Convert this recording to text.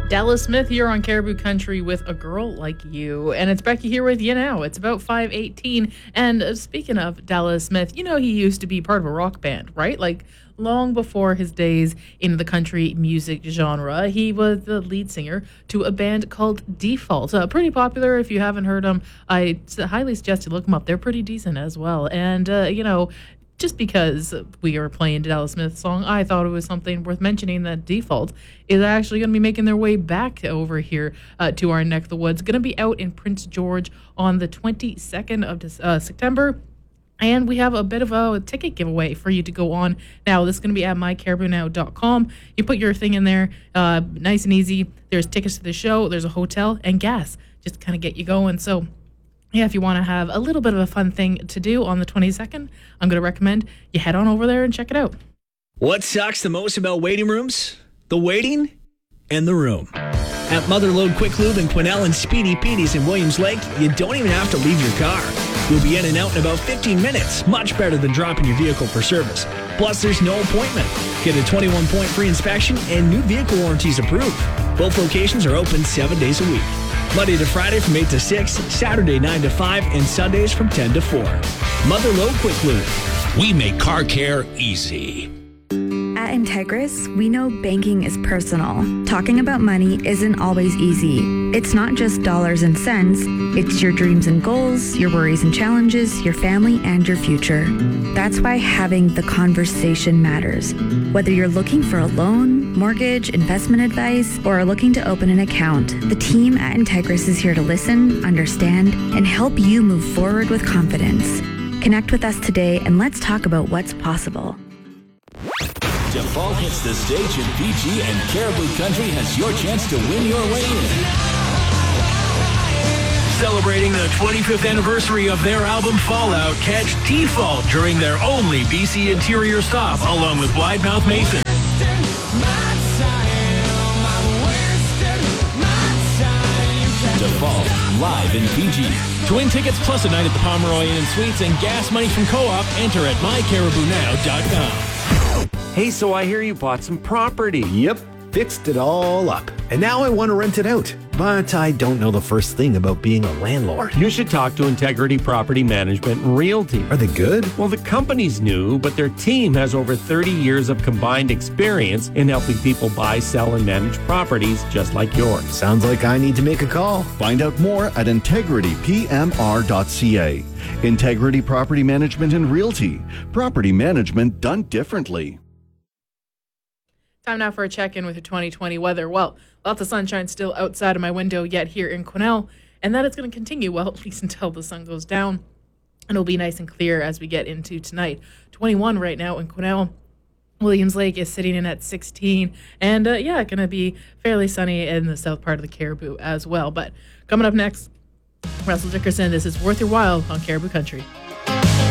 Dallas Smith here on Caribou Country with A Girl Like You. And it's Becky here with you now. It's about 5:18. And speaking of Dallas Smith, you know he used to be part of a rock band, right? Like long before his days in the country music genre, he was the lead singer to a band called Default. Pretty popular. If you haven't heard them, I highly suggest you look them up. They're pretty decent as well. And, just because we are playing Dallas Smith's song, I thought it was something worth mentioning that Default is actually going to be making their way back over here to our neck of the woods. Going to be out in Prince George on the 22nd of September. And we have a bit of a ticket giveaway for you to go on. Now, this is going to be at mycaribounow.com. You put your thing in there, nice and easy. There's tickets to the show, there's a hotel, and gas, just to kind of get you going. So, yeah, if you want to have a little bit of a fun thing to do on the 22nd, I'm going to recommend you head on over there and check it out. What sucks the most about waiting rooms? The waiting and the room. At Motherlode Quick Lube in Quesnel and Speedy Petey's in Williams Lake, you don't even have to leave your car. You'll be in and out in about 15 minutes, much better than dropping your vehicle for service. Plus, there's no appointment. Get a 21-point free inspection and new vehicle warranties approved. Both locations are open 7 days a week. Monday to Friday from 8 to 6, Saturday 9 to 5, and Sundays from 10 to 4. Motherlode Quick Lube. We make car care easy. At Integris, we know banking is personal. Talking about money isn't always easy. It's not just dollars and cents. It's your dreams and goals, your worries and challenges, your family, and your future. That's why having the conversation matters. Whether you're looking for a loan, mortgage, investment advice, or are looking to open an account, the team at Integris is here to listen, understand, and help you move forward with confidence. Connect with us today and let's talk about what's possible. Default hits the stage in PG, and Caribou Country has your chance to win your way in. Celebrating the 25th anniversary of their album Fallout, catch Default during their only BC Interior stop, along with Widemouth Mason. Default, live in PG. To win tickets plus a night at the Pomeroy Inn and Suites and gas money from Co-op, enter at mycaribounow.com. Hey, so I hear you bought some property. Yep, fixed it all up. And now I want to rent it out. But I don't know the first thing about being a landlord. You should talk to Integrity Property Management and Realty. Are they good? Well, the company's new, but their team has over 30 years of combined experience in helping people buy, sell, and manage properties just like yours. Sounds like I need to make a call. Find out more at integritypmr.ca. Integrity Property Management and Realty. Property management done differently. Time now for a check-in with the 2020 weather. Well, lots of sunshine still outside of my window yet here in Quesnel, and that is going to continue, well, at least until the sun goes down. And it'll be nice and clear as we get into tonight. 21 right now in Quesnel. Williams Lake is sitting in at 16. And, going to be fairly sunny in the south part of the Caribou as well. But coming up next, Russell Dickerson, this is Worth Your While on Caribou Country.